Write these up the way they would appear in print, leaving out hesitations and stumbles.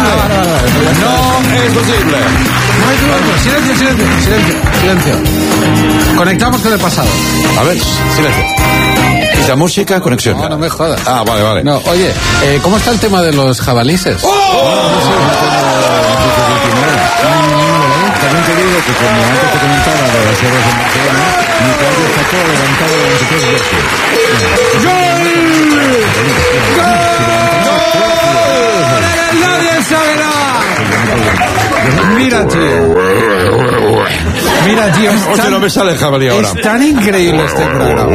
No es posible. No hay truco. Silencio. Conectamos con el pasado. A ver, silencio. Quita música, conexión. No me jodas. Ah, vale. No, oye, ¿cómo está el tema de los jabalíes? También te digo que como antes te comentaba de las héroes en Barcelona, mi calle está todo levantado durante 3 veces. ¡Gol! ¡Nadie sabe nada! Mira, tío. Oye, no me sale el jabalí ahora. Es tan increíble este programa.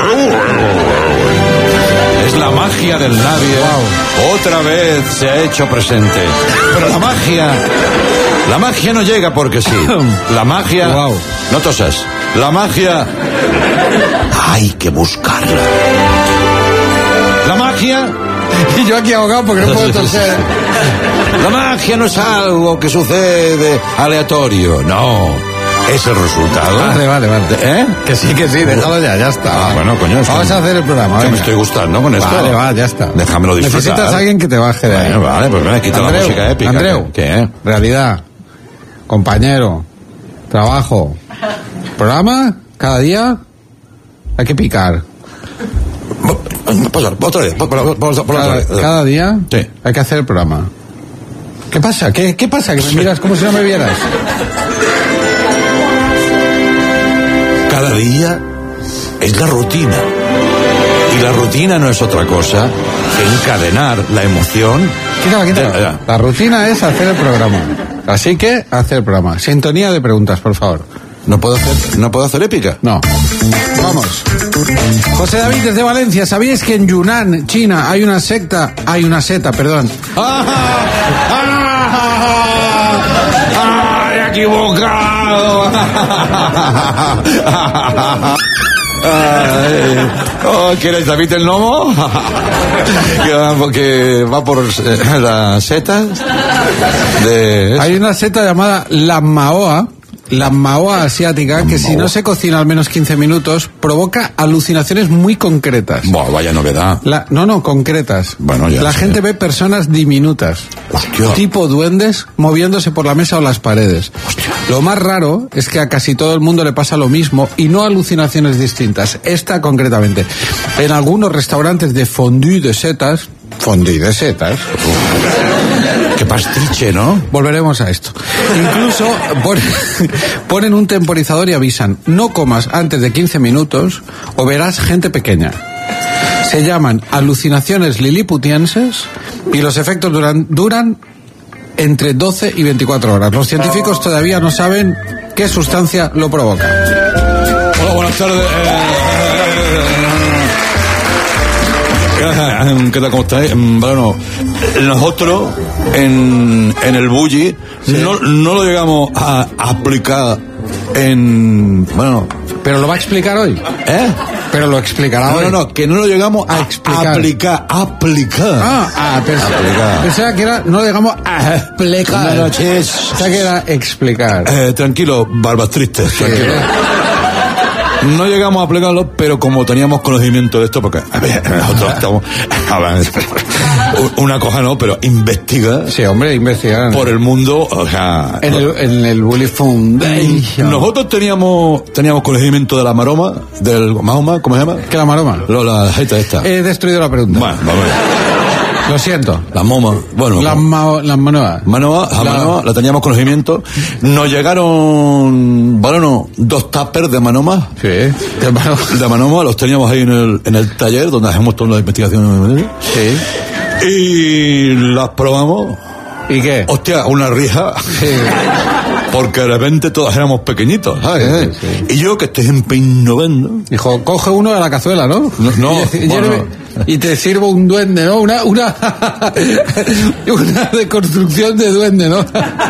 Es la magia del nadie. Wow. Otra vez se ha hecho presente. Pero la magia no llega porque sí. La magia... Wow. No tosas. La magia... hay que buscarla. La magia... Y yo aquí ahogado porque no puedo toser. La magia no es algo que sucede aleatorio. No. Es el resultado. Vale. ¿Eh? Que sí, déjalo ya está. Bueno, coño. Vamos a hacer el programa. Que me estoy gustando con esto. Vale, ya está. Déjamelo disfrutar. Necesitas a alguien que te baje de ahí. Bueno, vale, pues venga, quita la música épica. Andreu, ¿qué? Realidad, compañero, trabajo, programa, cada día hay que picar. Otra vez. Cada día sí. Hay que hacer el programa. ¿Qué pasa? ¿Qué pasa? Que me miras como si no me vieras. Cada día es la rutina. Y la rutina no es otra cosa que encadenar la emoción. Quítala. La rutina es hacer el programa. Así que, hacer el programa. Sintonía de preguntas, por favor. ¿No puedo hacer épica? No. Vamos. José David desde Valencia. ¿Sabíais que en Yunnan, China, hay una seta, perdón? ¡He equivocado! ¿Quieres David el Nomo? Que va por las setas de... Hay una seta llamada la Maoa asiática, que si no se cocina al menos 15 minutos, provoca alucinaciones muy concretas. Buah, vaya novedad. Concretas. Bueno, ya la sé. gente ve personas diminutas. Hostia. Tipo duendes moviéndose por la mesa o las paredes. Hostia. Lo más raro es que a casi todo el mundo le pasa lo mismo y no alucinaciones distintas. Esta concretamente. En algunos restaurantes de fondue de setas. Qué pastiche, ¿no? Volveremos a esto. Incluso ponen un temporizador y avisan: no comas antes de 15 minutos o verás gente pequeña. Se llaman alucinaciones liliputienses y los efectos duran entre 12 y 24 horas. Los científicos todavía no saben qué sustancia lo provoca. Hola, buenas tardes. ¿Qué tal? ¿Cómo estáis? Bueno, nosotros en el bulli no lo llegamos a aplicar en... Bueno... ¿Pero lo va a explicar hoy? ¿Eh? ¿Pero lo explicará hoy? No, que no lo llegamos a explicar. Aplicar. Pensaba que era... No lo llegamos a explicar. Buenas noches. Pensaba que era explicar. Tranquilo, barbas tristes, Sí. tranquilo. No llegamos a aplicarlo, pero como teníamos conocimiento de esto, porque a ver, nosotros estamos una cosa no, pero investiga. Sí, hombre, investigar por el mundo, o sea, en el Bully Foundation. Nosotros teníamos conocimiento de la maroma, del Mahoma, ¿cómo se llama? ¿Qué la maroma? La jeta esta. He destruido la pregunta. Bueno, vamos a ver. Lo siento. La moma, bueno. La manoa. Manoa, la teníamos conocimiento. Nos llegaron, bueno, 2 tuppers de manoma. Sí. De manoma, los teníamos ahí en el taller donde hacemos todas las investigaciones. Sí. Y las probamos. ¿Y qué? Hostia, una rija. Sí. Porque de repente todos éramos pequeñitos, ¿sabes? Sí. Y yo que estoy empeñando. Dijo, coge uno de la cazuela, ¿no? Y te sirvo un duende, ¿no? Una deconstrucción de duende, ¿no?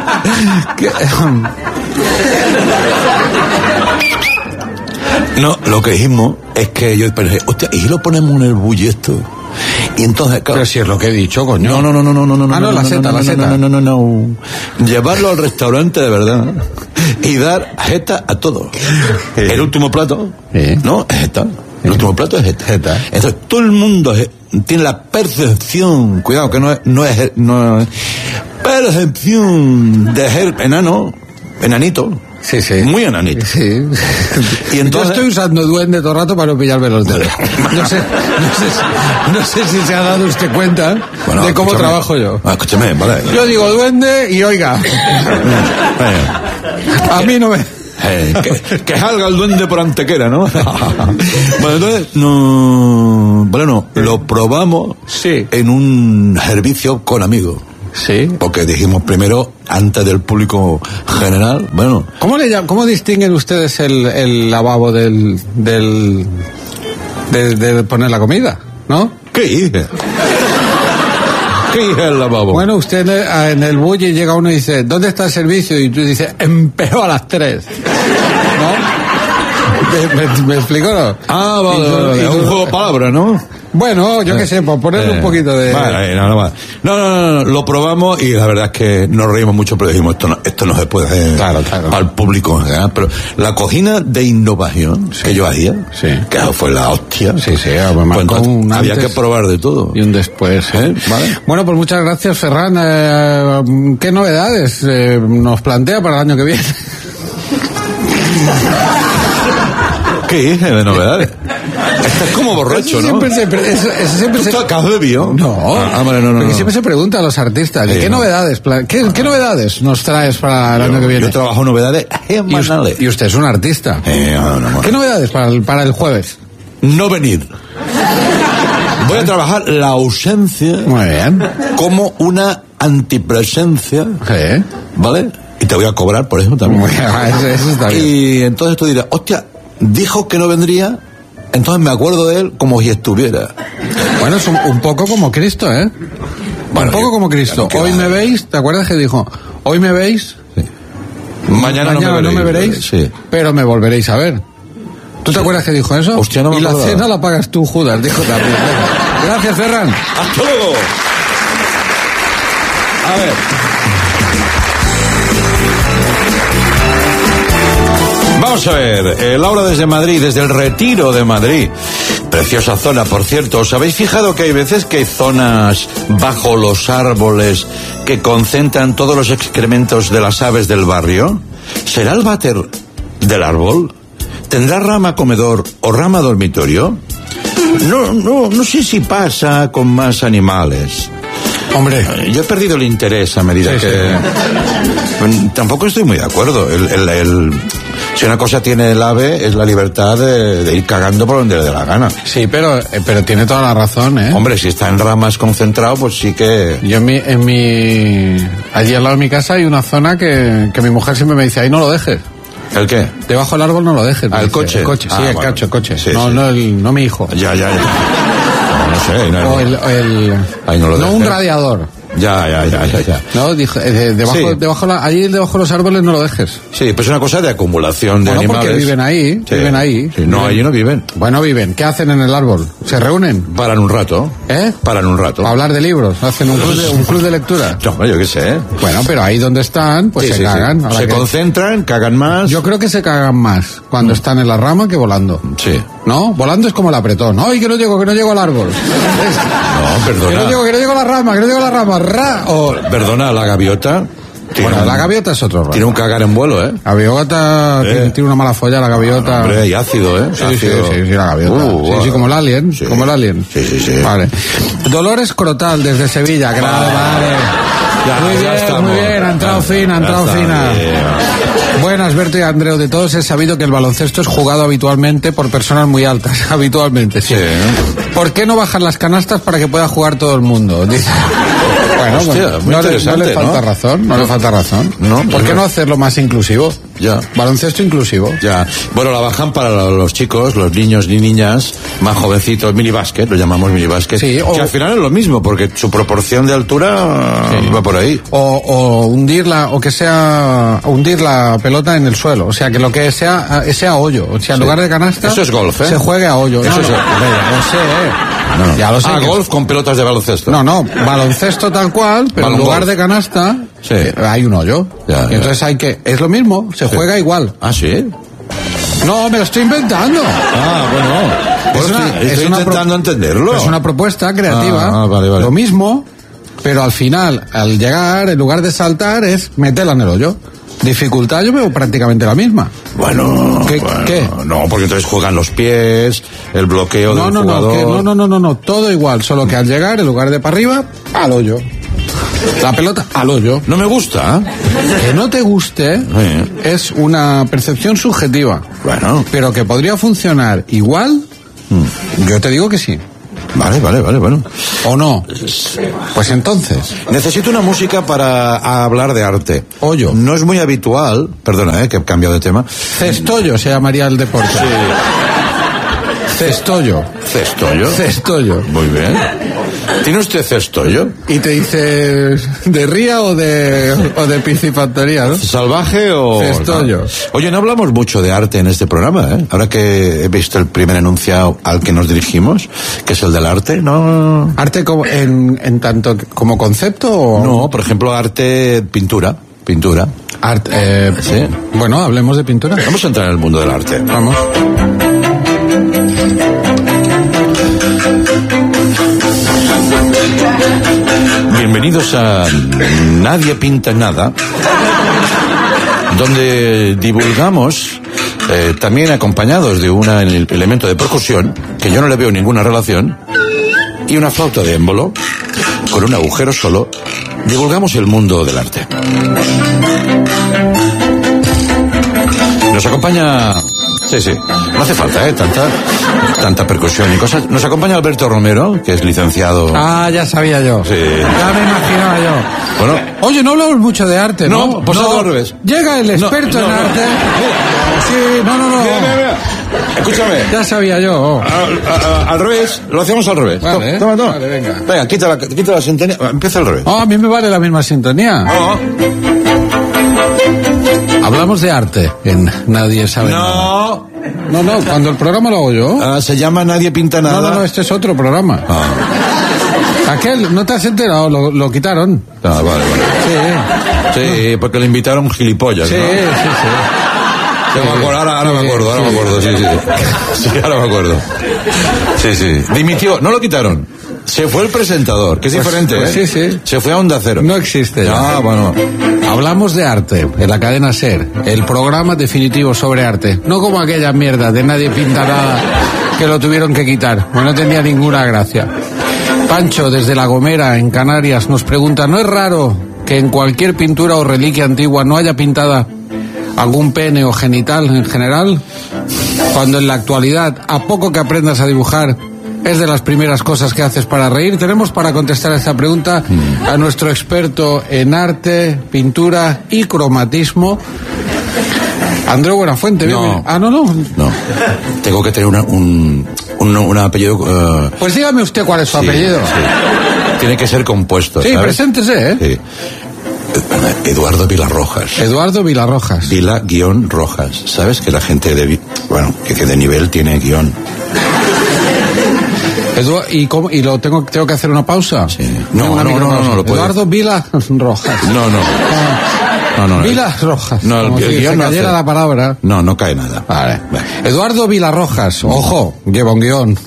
No, lo que dijimos es que yo pensé, hostia, ¿y si lo ponemos en el bulli esto? Y entonces, claro, pero si es lo que he dicho, coño. No. La seta. No. Llevarlo al restaurante de verdad y dar jeta a todos. El último plato, ¿no? Es jeta. El último plato es jeta. Entonces todo el mundo tiene la percepción, cuidado que no es percepción de ser enanito. Sí, sí. Muy enanito. Sí. Y entonces... Yo estoy usando duende todo el rato para no pillarme los dedos. No sé si se ha dado usted cuenta de cómo trabajo yo. Escúchame, vale. Yo digo duende y oiga. A mí no me... que salga el duende por Antequera, ¿no? Bueno, entonces, lo probamos en un servicio con amigos. Sí. Porque dijimos primero, antes del público general, bueno. ¿Cómo distinguen ustedes el lavabo de poner la comida, no? ¿Qué dices? ¿Qué dice el lavabo? Bueno, usted en el bully llega uno y dice, ¿dónde está el servicio? Y tú dices, empezó a las 3. ¿No? ¿Me explico, no? Ah, vale, es un juego de palabras, ¿no? Bueno, yo qué sé, por ponerle un poquito de... Vale, no, lo probamos y la verdad es que nos reímos mucho, pero dijimos, esto no se puede hacer claro. al público, ¿verdad? Pero la cocina de innovación que yo hacía, que fue la hostia, pues había que probar de todo. Y un después, ¿Vale? Bueno, pues muchas gracias, Ferran. ¿Qué novedades nos plantea para el año que viene? ¿Qué dice de novedades? Estás como borracho, ¿no? Siempre ¿Tú acabas de bebido? No. Porque siempre se pregunta a los artistas, ¿qué novedades? ¿Qué novedades nos traes para el año que viene? Yo trabajo novedades semanales. Y usted es un artista. ¿Qué novedades para el jueves? No venir. Voy a trabajar la ausencia. Muy bien. Como una antipresencia. Sí. ¿Vale? Y te voy a cobrar por eso también. Eso está bien. Y entonces tú dirás, hostia, dijo que no vendría, entonces me acuerdo de él como si estuviera. Bueno, es un poco como Cristo, ¿eh? Bueno, un poco como Cristo. Hoy me veis, ¿te acuerdas que dijo? Hoy me veis, sí. Mañana no me veréis, sí. Pero me volveréis a ver. ¿Tú te acuerdas que dijo eso? Hostia, no me acuerdo. Y la cena la pagas tú, Judas, dijo también. Gracias, Ferran. ¡Hasta luego! A ver. Vamos a ver, Laura desde Madrid, desde el Retiro de Madrid. Preciosa zona, por cierto. ¿Os habéis fijado que hay veces que hay zonas bajo los árboles que concentran todos los excrementos de las aves del barrio? ¿Será el váter del árbol? ¿Tendrá rama comedor o rama dormitorio? No sé si pasa con más animales. Hombre, yo he perdido el interés a medida que... Sí. Tampoco estoy muy de acuerdo. Si una cosa tiene el ave es la libertad de ir cagando por donde le dé la gana. Sí, pero tiene toda la razón, ¿eh? Hombre, si está en ramas concentrado, pues sí que... Yo allí al lado de mi casa hay una zona que mi mujer siempre me dice, ahí no lo dejes. ¿El qué? Debajo del árbol no lo dejes. ¿El coche? El coche, sí, el coche. Sí, no mi hijo. Ya. No sé. No un radiador. Ya. No, dije, allí debajo de los árboles no lo dejes. Sí, pues es una cosa de acumulación de animales. Porque viven ahí. Sí, no, allí no viven. Bueno, viven. ¿Qué hacen en el árbol? ¿Se reúnen? Paran un rato. Paran un rato. Para hablar de libros. ¿Hacen un club de lectura? No, yo qué sé. Bueno, pero ahí donde están, pues se cagan. Se concentran, cagan más. Yo creo que se cagan más cuando están en la rama que volando. Sí. ¿No? Volando es como el apretón. ¡Ay, que no llego al árbol! No, perdona. Que no llego a la rama. Perdona, la gaviota. La gaviota es otro raro. Tiene un cagar en vuelo, ¿eh? La gaviota tiene una mala folla, la gaviota. Hombre, y ácido, ¿eh? Sí, la gaviota. Sí, como el alien. Sí. Como el alien. Sí. Vale. Dolores Crotal, desde Sevilla. Vale. Muy bien, ha entrado fina. Buenas, Berto y Andreu. De todos he sabido que el baloncesto es jugado habitualmente por personas muy altas. Habitualmente, sí. ¿Por qué no bajan las canastas para que pueda jugar todo el mundo? Dice. Bueno, hostia, muy interesante, no le falta razón. No le falta razón. ¿Por qué no hacerlo más inclusivo? Ya. Baloncesto inclusivo. Ya. Bueno, la bajan para los chicos, los niños y niñas más jovencitos, minibásquet, lo llamamos minibásquet. Sí, que al final es lo mismo, porque su proporción de altura va por ahí. O hundir la pelota en el suelo. O sea, que lo que sea hoyo. O sea, en lugar de canasta. Eso es golf, ¿eh? Se juegue a hoyo. Eso es golf. Ya lo sé. Golf con pelotas de baloncesto. No, baloncesto tal cual, pero en lugar de canasta hay un hoyo. Ya. Entonces es lo mismo, se juega igual. ¿Ah, sí? No, me lo estoy inventando. Bueno. Estoy intentando entenderlo. Es una propuesta creativa. Vale. Lo mismo, pero al final, al llegar, en lugar de saltar, es meterla en el hoyo. Dificultad yo veo prácticamente la misma. Bueno, ¿Qué? No, porque entonces juegan los pies, el bloqueo del jugador. No, todo igual, solo que al llegar, en lugar de para arriba, al hoyo. La pelota al hoyo. No me gusta. Que no te guste es una percepción subjetiva. Bueno. Pero que podría funcionar igual, yo te digo que sí. Vale, bueno. ¿O no? Pues entonces. Necesito una música para hablar de arte. Hoyo. No es muy habitual, perdona, que he cambiado de tema. Cestollo se llamaría el deporte. Sí. Cestollo. ¿Cestollo? Muy bien. ¿Tiene usted cestollo? Y te dice de ría o de piscifactoría, ¿no? ¿Salvaje o...? Cestollo. No. Oye, no hablamos mucho de arte en este programa, ¿eh? Ahora que he visto el primer enunciado al que nos dirigimos, que es el del arte, ¿no? ¿Arte como en tanto como concepto o...? No, por ejemplo, arte, pintura. Arte, sí. Bueno, hablemos de pintura. Vamos a entrar en el mundo del arte. Vamos. Bienvenidos a Nadie Pinta Nada, donde divulgamos, también acompañados de un elemento de percusión, que yo no le veo ninguna relación, y una flauta de émbolo, con un agujero solo, divulgamos el mundo del arte. Nos acompaña... Sí, no hace falta, tanta percusión y cosas. Nos acompaña Alberto Romero, que es licenciado... Ah, ya sabía yo. Sí. Ya me imaginaba yo. Bueno... Oye, no hablamos mucho de arte, ¿no? No, pues algo al revés. Llega el experto en arte... Sí, no. Mira. Escúchame. Ya sabía yo. Al revés, lo hacemos al revés. Vale, Toma. Vale, venga. Venga, quita la sintonía. Empieza al revés. Oh, a mí me vale la misma sintonía. No. Hablamos de arte en Nadie Sabe Nada. No, cuando el programa lo hago yo. Se llama Nadie Pinta Nada. No, este es otro programa. Aquel, ¿no te has enterado? Lo quitaron. Ah, vale. Sí, porque le invitaron gilipollas, sí, ¿no? Sí. Ahora me acuerdo, sí. Sí, ahora me acuerdo. Sí. Dimitió, no lo quitaron. Se fue el presentador, que es diferente, pues sí. Se fue a Onda Cero. No existe ya. Ah, bueno. Hablamos de arte en la cadena SER, el programa definitivo sobre arte. No como aquella mierda de Nadie Pinta Nada que lo tuvieron que quitar, pues no tenía ninguna gracia. Pancho, desde La Gomera, en Canarias, nos pregunta, ¿no es raro que en cualquier pintura o reliquia antigua no haya pintada algún pene o genital en general? Cuando en la actualidad, a poco que aprendas a dibujar, es de las primeras cosas que haces para reír. Tenemos para contestar a esta pregunta a nuestro experto en arte, pintura y cromatismo, Andreu Buenafuente. No. No. Tengo que tener un apellido... Pues dígame usted cuál es su apellido. Sí. Tiene que ser compuesto, Sí, ¿sabes? preséntese, ¿eh? Sí. Eduardo Vilarrojas. Eduardo Vilarrojas. Vila-Rojas. ¿Sabes que la gente que de nivel tiene guión? ¿Y lo tengo que hacer una pausa? Sí. No, lo puedo. Eduardo Vilarrojas. No. Vilarrojas. No, como si se cayera la palabra. No cae nada. Vale. Eduardo Vilarrojas. Ojo, lleva un guión.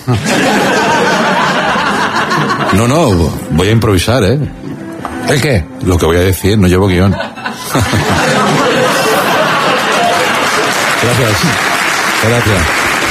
No, voy a improvisar, ¿eh? ¿El qué? Lo que voy a decir, no llevo guión. Gracias.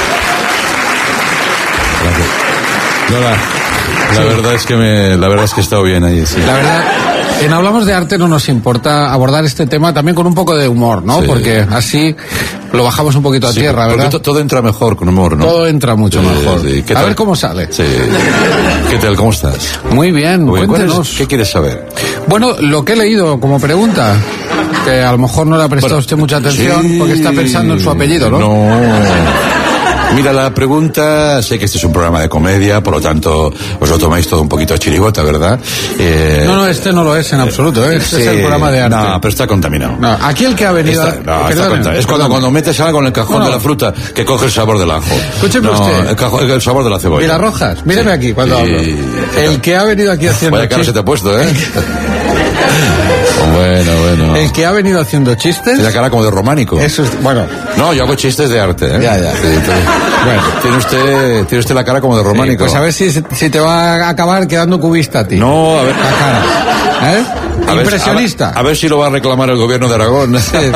No, la verdad es que he estado bien ahí, sí. La verdad, en Hablamos de Arte no nos importa abordar este tema también con un poco de humor, ¿no? Sí. Porque así lo bajamos un poquito a tierra, ¿verdad? Porque todo entra mejor con humor, ¿no? Todo entra mucho mejor. Sí. A ver cómo sale. Sí. ¿Qué tal? ¿Cómo estás? Muy bien, cuéntenos. ¿Qué quieres saber? Bueno, lo que he leído como pregunta, que a lo mejor no le ha prestado usted mucha atención, sí, porque está pensando en su apellido, ¿no? No. Mira, la pregunta, sé que este es un programa de comedia, por lo tanto os lo tomáis todo un poquito a chirigota, ¿verdad? No, este no lo es en absoluto, Este es el programa de arte. No, pero está contaminado. No, aquí el que ha venido... Es cuando metes algo en el cajón de la fruta que coge el sabor del ajo. Escúcheme usted. El sabor de la cebolla. Vilarrojas, míreme aquí cuando hablo. El que ha venido aquí haciendo... Vaya cara se te ha puesto, ¿eh? Bueno. El que ha venido haciendo chistes... Tiene la cara como de románico. Eso es, bueno... No, yo hago chistes de arte, ¿eh? Ya. Sí, bueno, tiene usted la cara como de románico. Pues a ver si te va a acabar quedando cubista a ti. No, a ver... La cara. ¿Eh? Impresionista. A ver si lo va a reclamar el gobierno de Aragón.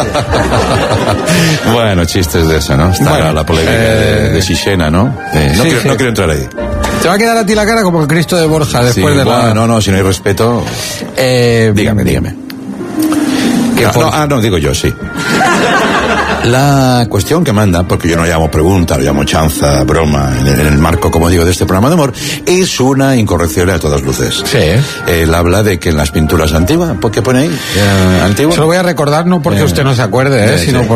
Bueno, chistes de eso, ¿no? Está la polémica de Sixena, ¿no? No quiero entrar ahí. Te va a quedar a ti la cara como el Cristo de Borja después de la... No, si no hay respeto... Dígame. Digo yo, sí. La cuestión que manda, porque yo no llamo pregunta, lo llamo chanza, broma, en el marco, como digo, de este programa de humor, es una incorrección a todas luces. Sí. Él habla de que en las pinturas antiguas, ¿por qué pone ahí? ¿Antigua? Se lo voy a recordar, no porque usted no se acuerde, sino